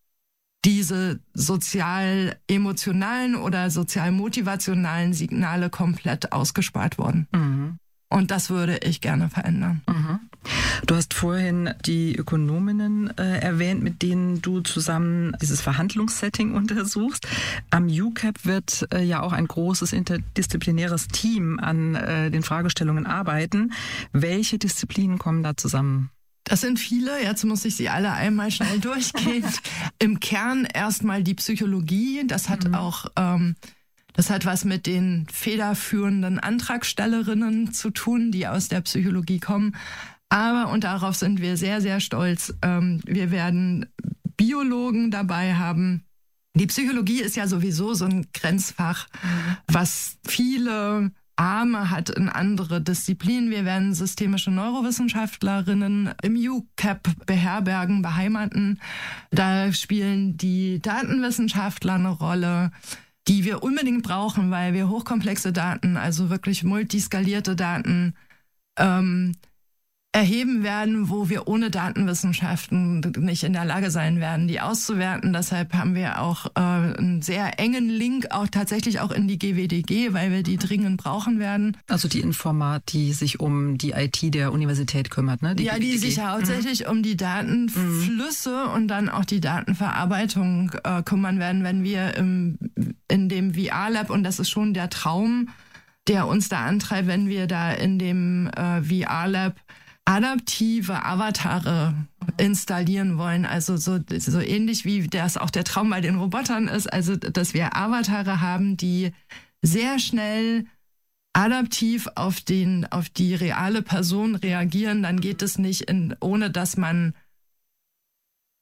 diese sozial-emotionalen oder sozial-motivationalen Signale komplett ausgespart worden. Mhm. Und das würde ich gerne verändern. Mhm. Du hast vorhin die Ökonominnen äh, erwähnt, mit denen du zusammen dieses Verhandlungssetting untersuchst. Am U C A P wird äh, ja auch ein großes interdisziplinäres Team an äh, den Fragestellungen arbeiten. Welche Disziplinen kommen da zusammen? Das sind viele, jetzt muss ich sie alle einmal schnell durchgehen. Im Kern erstmal die Psychologie, das hat mhm. auch... Ähm, Das hat was mit den federführenden Antragstellerinnen zu tun, die aus der Psychologie kommen. Aber, und darauf sind wir sehr, sehr stolz, ähm, wir werden Biologen dabei haben. Die Psychologie ist ja sowieso so ein Grenzfach, mhm. was viele Arme hat in andere Disziplinen. Wir werden systemische Neurowissenschaftlerinnen im U C A P beherbergen, beheimaten. Da spielen die Datenwissenschaftler eine Rolle, die wir unbedingt brauchen, weil wir hochkomplexe Daten, also wirklich multiskalierte Daten ähm, erheben werden, wo wir ohne Datenwissenschaften nicht in der Lage sein werden, die auszuwerten. Deshalb haben wir auch äh, einen sehr engen Link auch tatsächlich auch in die G W D G, weil wir die dringend brauchen werden. Also die Informat, die sich um die I T der Universität kümmert, ne? Die ja, die sich hauptsächlich mhm. um die Datenflüsse mhm. und dann auch die Datenverarbeitung äh, kümmern werden, wenn wir im, in dem V R-Lab, und das ist schon der Traum, der uns da antreibt, wenn wir da in dem äh, V R-Lab adaptive Avatare installieren wollen, also so, so ähnlich wie das auch der Traum bei den Robotern ist, also dass wir Avatare haben, die sehr schnell adaptiv auf den auf die reale Person reagieren, dann geht es nicht in, ohne dass man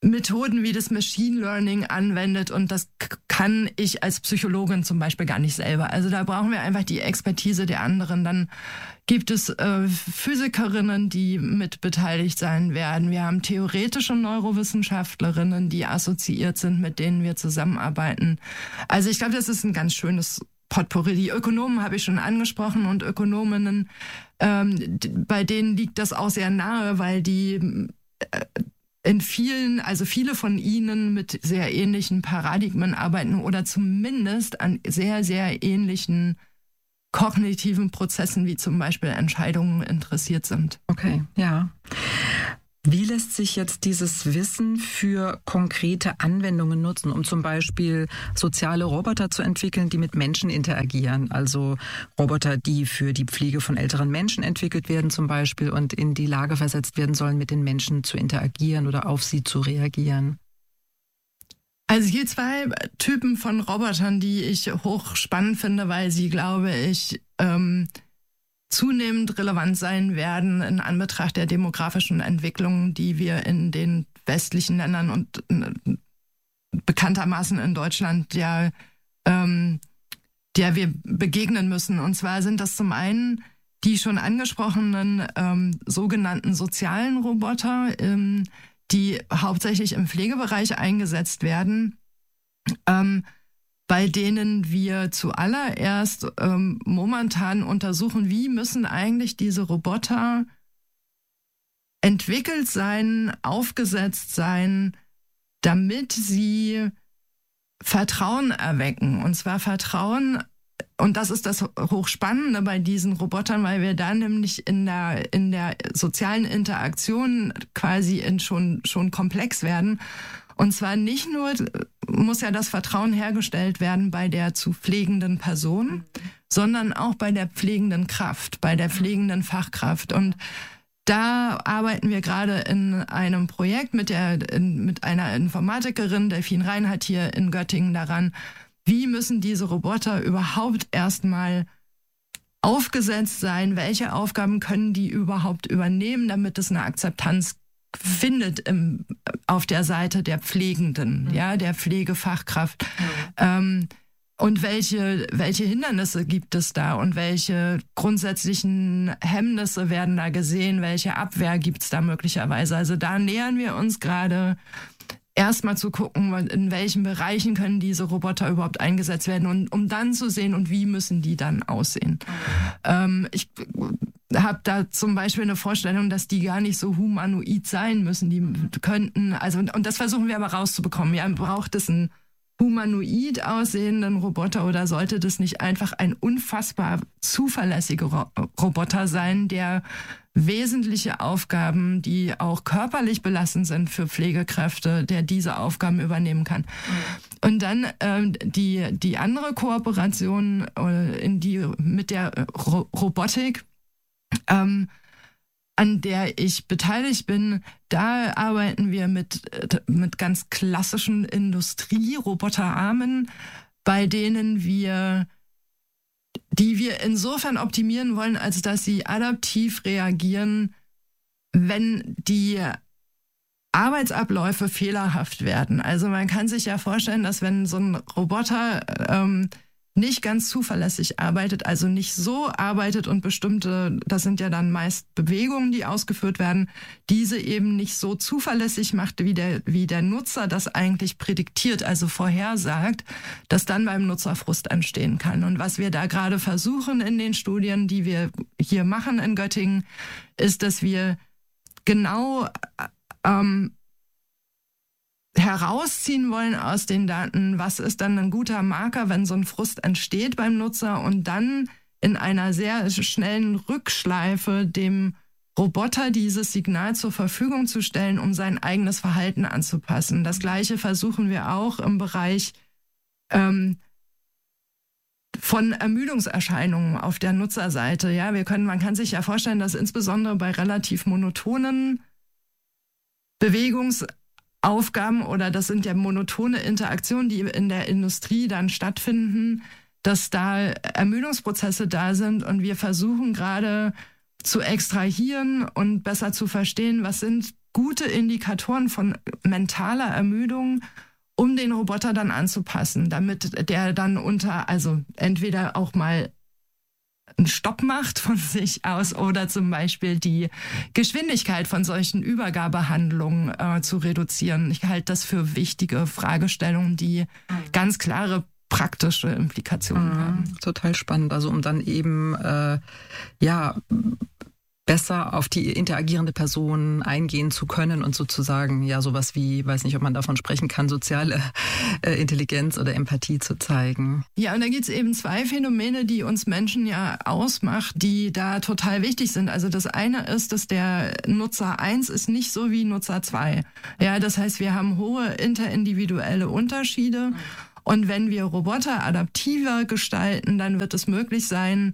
Methoden wie das Machine Learning anwendet und das kann ich als Psychologin zum Beispiel gar nicht selber. Also da brauchen wir einfach die Expertise der anderen. Dann gibt es äh, Physikerinnen, die mit beteiligt sein werden. Wir haben theoretische Neurowissenschaftlerinnen, die assoziiert sind, mit denen wir zusammenarbeiten. Also ich glaube, das ist ein ganz schönes Potpourri. Die Ökonomen habe ich schon angesprochen und Ökonominnen, ähm, bei denen liegt das auch sehr nahe, weil die äh, in vielen, also viele von ihnen mit sehr ähnlichen Paradigmen arbeiten oder zumindest an sehr, sehr ähnlichen kognitiven Prozessen wie zum Beispiel Entscheidungen interessiert sind. Okay, ja. Wie lässt sich jetzt dieses Wissen für konkrete Anwendungen nutzen, um zum Beispiel soziale Roboter zu entwickeln, die mit Menschen interagieren? Also Roboter, die für die Pflege von älteren Menschen entwickelt werden zum Beispiel und in die Lage versetzt werden sollen, mit den Menschen zu interagieren oder auf sie zu reagieren. Also hier zwei Typen von Robotern, die ich hochspannend finde, weil sie, glaube ich, ähm, zunehmend relevant sein werden in Anbetracht der demografischen Entwicklungen, die wir in den westlichen Ländern und äh, bekanntermaßen in Deutschland ja, ähm, der wir begegnen müssen. Und zwar sind das zum einen die schon angesprochenen ähm, sogenannten sozialen Roboter, ähm, die hauptsächlich im Pflegebereich eingesetzt werden, ähm, bei denen wir zuallererst ähm, momentan untersuchen, wie müssen eigentlich diese Roboter entwickelt sein, aufgesetzt sein, damit sie Vertrauen erwecken. Und zwar Vertrauen, und das ist das Hochspannende bei diesen Robotern, weil wir da nämlich in der, in der sozialen Interaktion quasi in schon, schon komplex werden. Und zwar nicht nur muss ja das Vertrauen hergestellt werden bei der zu pflegenden Person, mhm. sondern auch bei der pflegenden Kraft, bei der pflegenden Fachkraft. Und da arbeiten wir gerade in einem Projekt mit der in, mit einer Informatikerin, Delphine Reinhardt hier in Göttingen daran, wie müssen diese Roboter überhaupt erstmal aufgesetzt sein? Welche Aufgaben können die überhaupt übernehmen, damit es eine Akzeptanz findet im, auf der Seite der Pflegenden, mhm. ja, der Pflegefachkraft. Mhm. Ähm, und welche, welche Hindernisse gibt es da und welche grundsätzlichen Hemmnisse werden da gesehen, welche Abwehr gibt es da möglicherweise? Also da nähern wir uns gerade erstmal zu gucken, in welchen Bereichen können diese Roboter überhaupt eingesetzt werden und um dann zu sehen, und wie müssen die dann aussehen. Mhm. Ähm, ich habe da zum Beispiel eine Vorstellung, dass die gar nicht so humanoid sein müssen. Die könnten, also und das versuchen wir aber rauszubekommen. Ja, braucht es einen humanoid aussehenden Roboter oder sollte das nicht einfach ein unfassbar zuverlässiger Ro- Roboter sein, der wesentliche Aufgaben, die auch körperlich belastend sind für Pflegekräfte, der diese Aufgaben übernehmen kann. Mhm. Und dann ähm, die die andere Kooperation äh, in die mit der Ro- Robotik, ähm, an der ich beteiligt bin, da arbeiten wir mit mit ganz klassischen Industrieroboterarmen, bei denen wir die wir insofern optimieren wollen, als dass sie adaptiv reagieren, wenn die Arbeitsabläufe fehlerhaft werden. Also man kann sich ja vorstellen, dass wenn so ein Roboter ähm, nicht ganz zuverlässig arbeitet, also nicht so arbeitet und bestimmte, das sind ja dann meist Bewegungen, die ausgeführt werden, diese eben nicht so zuverlässig macht, wie der, wie der Nutzer das eigentlich prädiktiert, also vorhersagt, dass dann beim Nutzer Frust entstehen kann. Und was wir da gerade versuchen in den Studien, die wir hier machen in Göttingen, ist, dass wir genau ähm, herausziehen wollen aus den Daten, was ist dann ein guter Marker, wenn so ein Frust entsteht beim Nutzer, und dann in einer sehr schnellen Rückschleife dem Roboter dieses Signal zur Verfügung zu stellen, um sein eigenes Verhalten anzupassen. Das Gleiche versuchen wir auch im Bereich ähm, von Ermüdungserscheinungen auf der Nutzerseite. Ja, wir können, man kann sich ja vorstellen, dass insbesondere bei relativ monotonen Bewegungs Aufgaben, oder das sind ja monotone Interaktionen, die in der Industrie dann stattfinden, dass da Ermüdungsprozesse da sind, und wir versuchen gerade zu extrahieren und besser zu verstehen, was sind gute Indikatoren von mentaler Ermüdung, um den Roboter dann anzupassen, damit der dann unter, also entweder auch mal einen Stopp macht von sich aus oder zum Beispiel die Geschwindigkeit von solchen Übergabehandlungen äh, zu reduzieren. Ich halte das für wichtige Fragestellungen, die ganz klare praktische Implikationen mhm, haben. Total spannend. Also um dann eben äh, ja besser auf die interagierende Person eingehen zu können und sozusagen ja sowas wie, weiß nicht, ob man davon sprechen kann, soziale äh, Intelligenz oder Empathie zu zeigen. Ja, und da gibt es eben zwei Phänomene, die uns Menschen ja ausmacht, die da total wichtig sind. Also das eine ist, dass der Nutzer eins ist nicht so wie Nutzer zwei. Ja, das heißt, wir haben hohe interindividuelle Unterschiede und wenn wir Roboter adaptiver gestalten, dann wird es möglich sein,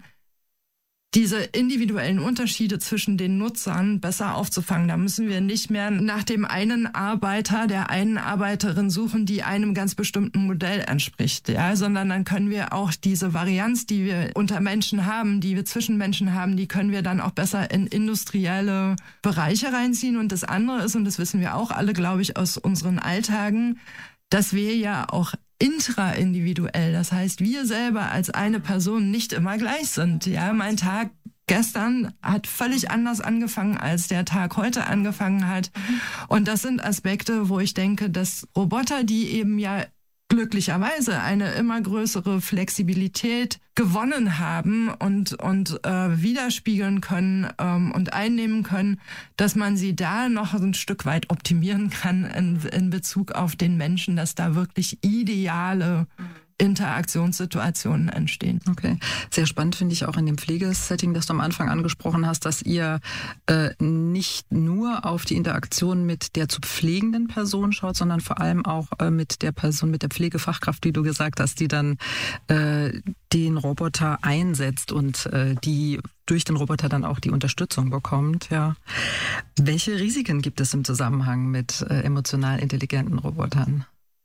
diese individuellen Unterschiede zwischen den Nutzern besser aufzufangen. Da müssen wir nicht mehr nach dem einen Arbeiter, der einen Arbeiterin suchen, die einem ganz bestimmten Modell entspricht, ja, sondern dann können wir auch diese Varianz, die wir unter Menschen haben, die wir zwischen Menschen haben, die können wir dann auch besser in industrielle Bereiche reinziehen. Und das andere ist, und das wissen wir auch alle, glaube ich, aus unseren Alltagen, dass wir ja auch intraindividuell, das heißt, wir selber als eine Person nicht immer gleich sind. Ja, mein Tag gestern hat völlig anders angefangen, als der Tag heute angefangen hat. Und das sind Aspekte, wo ich denke, dass Roboter, die eben ja glücklicherweise eine immer größere Flexibilität gewonnen haben und und äh, widerspiegeln können ähm, und einnehmen können, dass man sie da noch ein Stück weit optimieren kann in, in Bezug auf den Menschen, dass da wirklich ideale Interaktionssituationen entstehen. Okay, sehr spannend finde ich auch in dem Pflegesetting, das du am Anfang angesprochen hast, dass ihr äh, nicht nur auf die Interaktion mit der zu pflegenden Person schaut, sondern vor allem auch äh, mit der Person, mit der Pflegefachkraft, wie du gesagt hast, die dann äh, den Roboter einsetzt und äh, die durch den Roboter dann auch die Unterstützung bekommt. Ja. Welche Risiken gibt es im Zusammenhang mit äh, emotional intelligenten Robotern?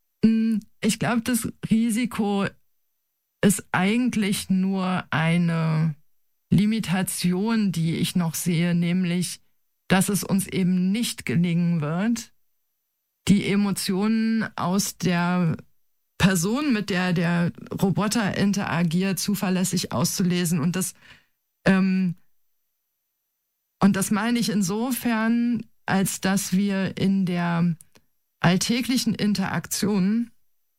Ich glaube, das Risiko ist eigentlich nur eine Limitation, die ich noch sehe, nämlich, dass es uns eben nicht gelingen wird, die Emotionen aus der Person, mit der der Roboter interagiert, zuverlässig auszulesen. Und das, ähm, und das meine ich insofern, als dass wir in der alltäglichen Interaktionen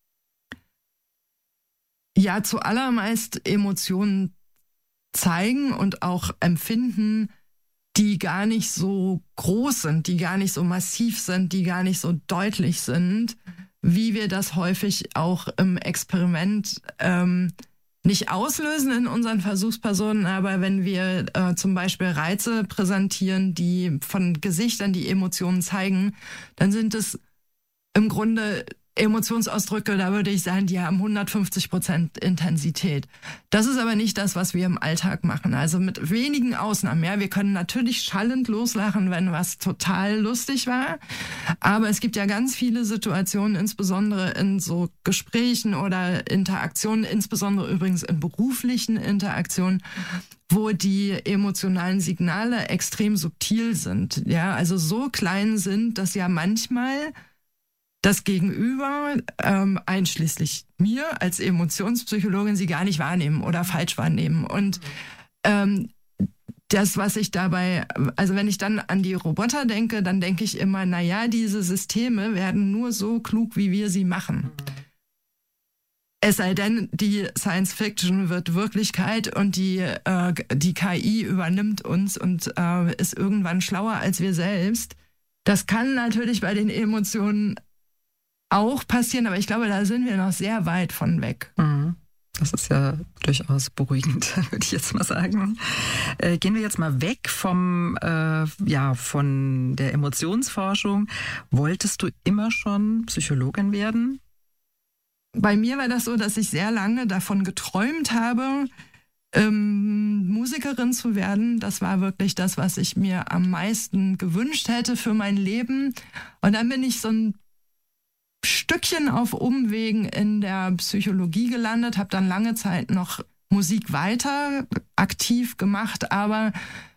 ja zuallermeist Emotionen zeigen und auch empfinden, die gar nicht so groß sind, die gar nicht so massiv sind, die gar nicht so deutlich sind, wie wir das häufig auch im Experiment ähm, nicht auslösen in unseren Versuchspersonen, aber wenn wir äh, zum Beispiel Reize präsentieren, die von Gesichtern die Emotionen zeigen, dann sind es im Grunde Emotionsausdrücke, da würde ich sagen, die haben hundertfünfzig Prozent Intensität. Das ist aber nicht das, was wir im Alltag machen. Also mit wenigen Ausnahmen. Ja, wir können natürlich schallend loslachen, wenn was total lustig war. Aber es gibt ja ganz viele Situationen, insbesondere in so Gesprächen oder Interaktionen, insbesondere übrigens in beruflichen Interaktionen, wo die emotionalen Signale extrem subtil sind. Ja, also so klein sind, dass ja manchmal das Gegenüber, ähm, einschließlich mir als Emotionspsychologin, sie gar nicht wahrnehmen oder falsch wahrnehmen. Und ähm, das, was ich dabei, also wenn ich dann an die Roboter denke, dann denke ich immer, na ja, diese Systeme werden nur so klug, wie wir sie machen. Es sei denn, die Science Fiction wird Wirklichkeit und die, äh, die K I übernimmt uns und äh, ist irgendwann schlauer als wir selbst. Das kann natürlich bei den Emotionen auch passieren, aber ich glaube, da sind wir noch sehr weit von weg. Mhm. Das ist ja durchaus beruhigend, würde ich jetzt mal sagen. Äh, gehen wir jetzt mal weg vom, äh, ja, von der Emotionsforschung. Wolltest du immer schon Psychologin werden? Bei mir war das so, dass ich sehr lange davon geträumt habe, ähm, Musikerin zu werden. Das war wirklich das, was ich mir am meisten gewünscht hätte für mein Leben. Und dann bin ich so ein Stückchen auf Umwegen in der Psychologie gelandet, habe dann lange Zeit noch Musik weiter aktiv gemacht, aber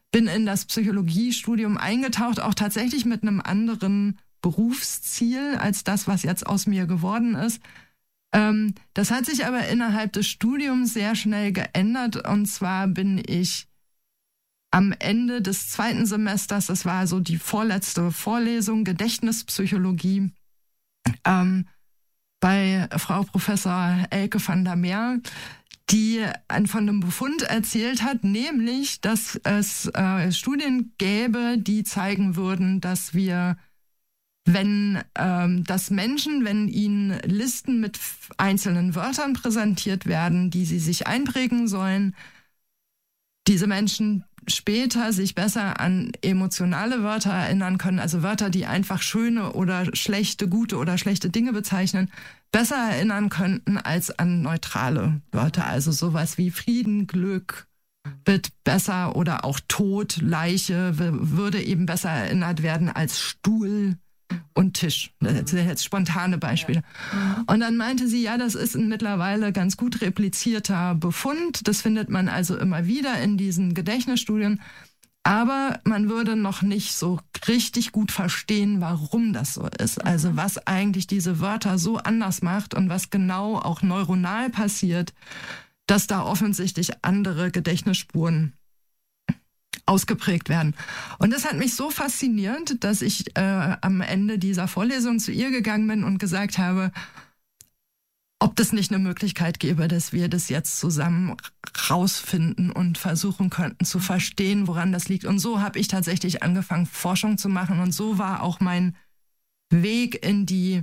bin in das Psychologiestudium eingetaucht, auch tatsächlich mit einem anderen Berufsziel als das, was jetzt aus mir geworden ist. Ähm, das hat sich aber innerhalb des Studiums sehr schnell geändert. Und zwar bin ich am Ende des zweiten Semesters, das war so die vorletzte Vorlesung, Gedächtnispsychologie, ähm, bei Frau Professor Elke van der Meer, die von einem Befund erzählt hat, nämlich, dass es äh, Studien gäbe, die zeigen würden, dass wir, wenn ähm, dass Menschen, wenn ihnen Listen mit einzelnen Wörtern präsentiert werden, die sie sich einprägen sollen, diese Menschen später sich besser an emotionale Wörter erinnern können, also Wörter, die einfach schöne oder schlechte, gute oder schlechte Dinge bezeichnen, besser erinnern könnten als an neutrale Wörter. Also sowas wie Frieden, Glück wird besser oder auch Tod, Leiche würde eben besser erinnert werden als Stuhl und Tisch. Das sind jetzt spontane Beispiele. Und dann meinte sie, ja, das ist ein mittlerweile ganz gut replizierter Befund. Das findet man also immer wieder in diesen Gedächtnisstudien. Aber man würde noch nicht so richtig gut verstehen, warum das so ist. Also was eigentlich diese Wörter so anders macht und was genau auch neuronal passiert, dass da offensichtlich andere Gedächtnisspuren ausgeprägt werden. Und das hat mich so fasziniert, dass ich äh, am Ende dieser Vorlesung zu ihr gegangen bin und gesagt habe, ob das nicht eine Möglichkeit gäbe, dass wir das jetzt zusammen rausfinden und versuchen könnten zu verstehen, woran das liegt. Und so habe ich tatsächlich angefangen, Forschung zu machen. Und so war auch mein Weg in die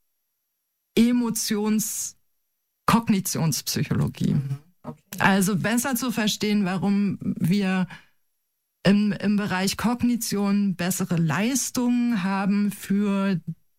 Emotions-Kognitionspsychologie. Okay. Also besser zu verstehen, warum wir im, im Bereich Kognition bessere Leistungen haben für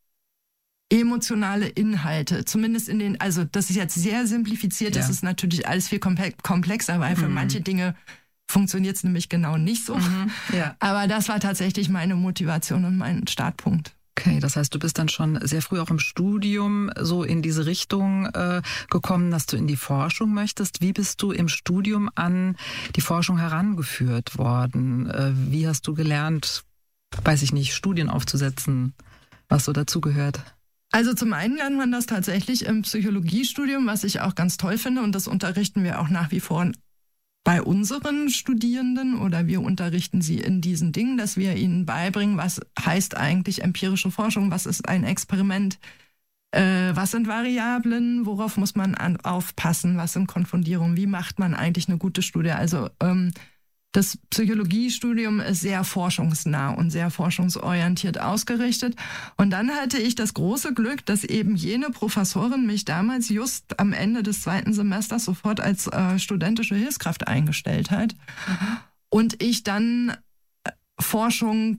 emotionale Inhalte, zumindest in den, also das ist jetzt sehr simplifiziert, ja. Das ist natürlich alles viel komplexer, weil für mhm. manche Dinge funktioniert es nämlich genau nicht so. Mhm. Ja. Aber das war tatsächlich meine Motivation und mein Startpunkt. Okay, das heißt, du bist dann schon sehr früh auch im Studium so in diese Richtung äh, gekommen, dass du in die Forschung möchtest. Wie bist du im Studium an die Forschung herangeführt worden? Äh, wie hast du gelernt, weiß ich nicht, Studien aufzusetzen, was so dazugehört? Also zum einen lernt man das tatsächlich im Psychologiestudium, was ich auch ganz toll finde, und das unterrichten wir auch nach wie vor bei unseren Studierenden, oder wir unterrichten sie in diesen Dingen, dass wir ihnen beibringen, was heißt eigentlich empirische Forschung, was ist ein Experiment, äh, was sind Variablen, worauf muss man an, aufpassen, was sind Konfundierungen, wie macht man eigentlich eine gute Studie. Also ähm, das Psychologiestudium ist sehr forschungsnah und sehr forschungsorientiert ausgerichtet. Und dann hatte ich das große Glück, dass eben jene Professorin mich damals just am Ende des zweiten Semesters sofort als äh, studentische Hilfskraft eingestellt hat. Mhm. Und ich dann Forschung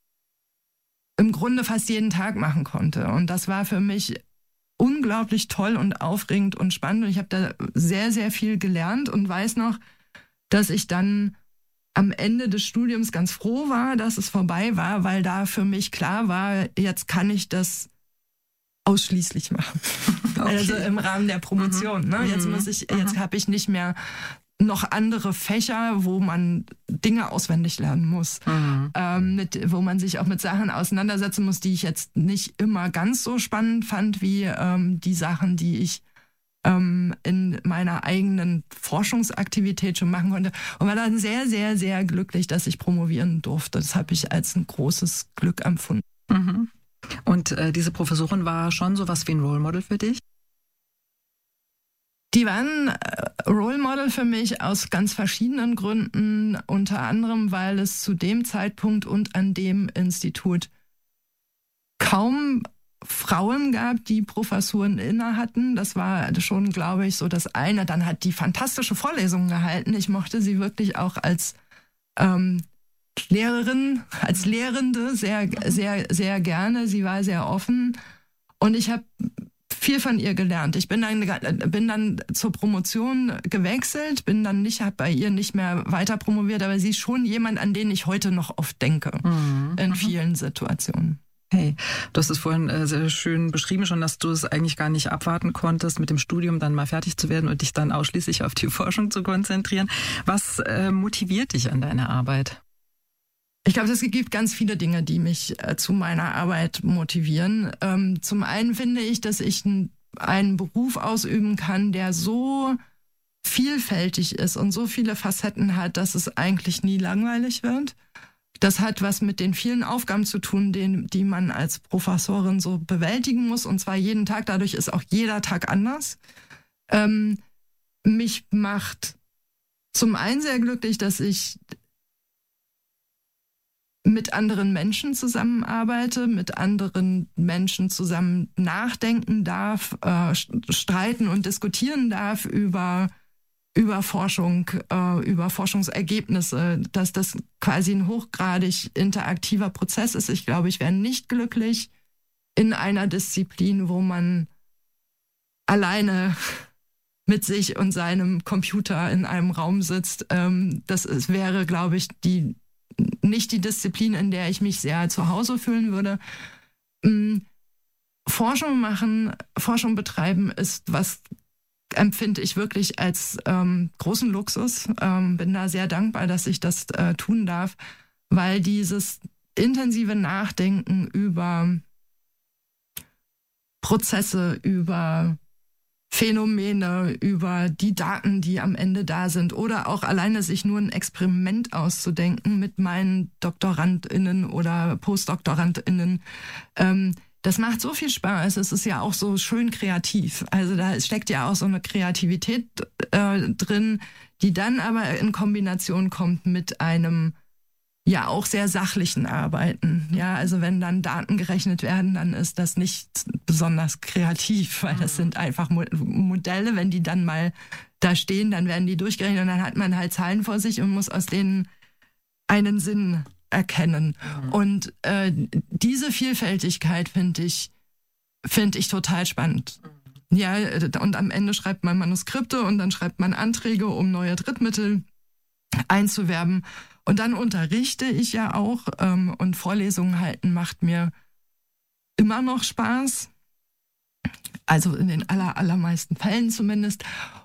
im Grunde fast jeden Tag machen konnte. Und das war für mich unglaublich toll und aufregend und spannend. Und ich habe da sehr, sehr viel gelernt und weiß noch, dass ich dann am Ende des Studiums ganz froh war, dass es vorbei war, weil da für mich klar war, jetzt kann ich das ausschließlich machen. Okay. Also im Rahmen der Promotion. Mhm. Ne? Jetzt muss ich, jetzt habe ich nicht mehr noch andere Fächer, wo man Dinge auswendig lernen muss, mhm. ähm, mit, wo man sich auch mit Sachen auseinandersetzen muss, die ich jetzt nicht immer ganz so spannend fand, wie ähm, die Sachen, die ich in meiner eigenen Forschungsaktivität schon machen konnte, und war dann sehr, sehr, sehr glücklich, dass ich promovieren durfte. Das habe ich als ein großes Glück empfunden. Mhm. Und äh, diese Professorin war schon sowas wie ein Role Model für dich? Die waren äh, Role Model für mich aus ganz verschiedenen Gründen, unter anderem, weil es zu dem Zeitpunkt und an dem Institut kaum Frauen gab, die Professuren inne hatten. Das war schon, glaube ich, so das eine. Dann hat die fantastische Vorlesungen gehalten. Ich mochte sie wirklich auch als ähm, Lehrerin, als Lehrende sehr, sehr, sehr gerne. Sie war sehr offen und ich habe viel von ihr gelernt. Ich bin dann, bin dann zur Promotion gewechselt, bin dann nicht, habe bei ihr nicht mehr weiter promoviert, aber sie ist schon jemand, an den ich heute noch oft denke, mhm. in vielen Situationen. Hey, du hast es vorhin äh, sehr schön beschrieben schon, dass du es eigentlich gar nicht abwarten konntest, mit dem Studium dann mal fertig zu werden und dich dann ausschließlich auf die Forschung zu konzentrieren. Was äh, motiviert dich an deiner Arbeit? Ich glaube, es gibt ganz viele Dinge, die mich äh, zu meiner Arbeit motivieren. Ähm, zum einen finde ich, dass ich n, einen Beruf ausüben kann, der so vielfältig ist und so viele Facetten hat, dass es eigentlich nie langweilig wird. Das hat was mit den vielen Aufgaben zu tun, den, die man als Professorin so bewältigen muss, und zwar jeden Tag. Dadurch ist auch jeder Tag anders. Ähm, mich macht zum einen sehr glücklich, dass ich mit anderen Menschen zusammenarbeite, mit anderen Menschen zusammen nachdenken darf, äh, streiten und diskutieren darf über, über Forschung, äh, über Forschungsergebnisse, dass das quasi ein hochgradig interaktiver Prozess ist. Ich glaube, ich wäre nicht glücklich in einer Disziplin, wo man alleine mit sich und seinem Computer in einem Raum sitzt. Ähm, das ist, wäre, glaube ich, die nicht die Disziplin, in der ich mich sehr zu Hause fühlen würde. Ähm, Forschung machen, Forschung betreiben ist was, empfinde ich wirklich als ähm, großen Luxus. Ähm, bin da sehr dankbar, dass ich das äh, tun darf, weil dieses intensive Nachdenken über Prozesse, über Phänomene, über die Daten, die am Ende da sind, oder auch alleine sich nur ein Experiment auszudenken mit meinen DoktorandInnen oder PostdoktorandInnen. Ähm, das macht so viel Spaß. Es ist ja auch so schön kreativ. Also da steckt ja auch so eine Kreativität äh, drin, die dann aber in Kombination kommt mit einem ja auch sehr sachlichen Arbeiten. Ja, also wenn dann Daten gerechnet werden, dann ist das nicht besonders kreativ, weil das sind einfach Mo- Modelle. Wenn die dann mal da stehen, dann werden die durchgerechnet und dann hat man halt Zahlen vor sich und muss aus denen einen Sinn erkennen. Mhm. Und äh, diese Vielfältigkeit finde ich, finde ich total spannend. Mhm. Ja, und am Ende schreibt man Manuskripte und dann schreibt man Anträge, um neue Drittmittel einzuwerben. Und dann unterrichte ich ja auch ähm, und Vorlesungen halten macht mir immer noch Spaß. Also in den aller, allermeisten Fällen zumindest.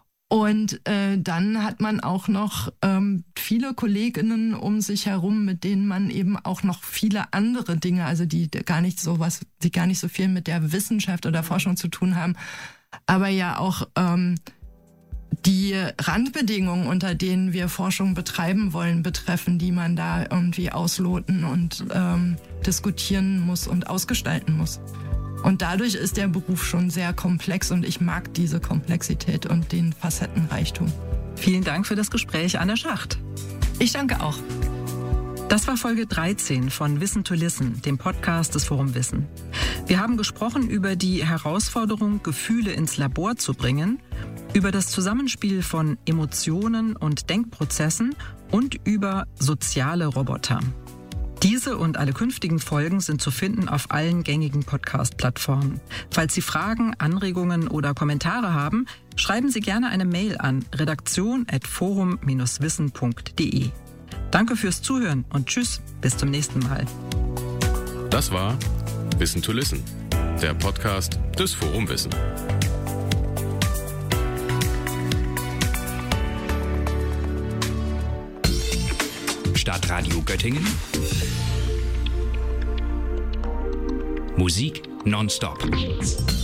Und äh, dann hat man auch noch ähm, viele Kolleginnen um sich herum, mit denen man eben auch noch viele andere Dinge, also die gar nicht so was, die gar nicht so viel mit der Wissenschaft oder Forschung zu tun haben, aber ja auch ähm, die Randbedingungen, unter denen wir Forschung betreiben wollen, betreffen, die man da irgendwie ausloten und ähm, diskutieren muss und ausgestalten muss. Und dadurch ist der Beruf schon sehr komplex und ich mag diese Komplexität und den Facettenreichtum. Vielen Dank für das Gespräch, Anne Schacht. Ich danke auch. Das war Folge dreizehn von Wissen to Listen, dem Podcast des Forum Wissen. Wir haben gesprochen über die Herausforderung, Gefühle ins Labor zu bringen, über das Zusammenspiel von Emotionen und Denkprozessen und über soziale Roboter. Diese und alle künftigen Folgen sind zu finden auf allen gängigen Podcast-Plattformen. Falls Sie Fragen, Anregungen oder Kommentare haben, schreiben Sie gerne eine Mail an redaktion at forum dash wissen punkt de. Danke fürs Zuhören und tschüss, bis zum nächsten Mal. Das war Wissen to Listen, der Podcast des Forum Wissen. Stadtradio Göttingen. Musik nonstop.